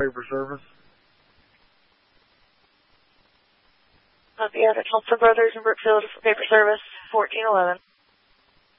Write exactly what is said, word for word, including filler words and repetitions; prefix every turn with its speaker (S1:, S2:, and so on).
S1: paper service.
S2: Uh, yeah, that's Helpful Brothers in Brookfield for paper service, fourteen eleven.